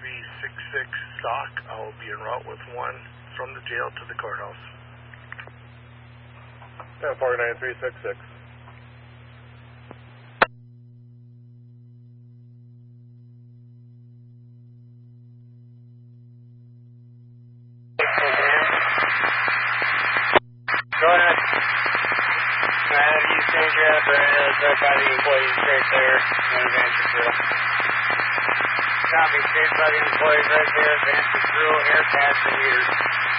4936 SOC. I'll be en route with one from the jail to the courthouse. 49366. Go ahead. You stand your apparatus up by the employees right there. Advance your drill. Copy. Stand by the employees right there. Advance your drill. Air pass the meters.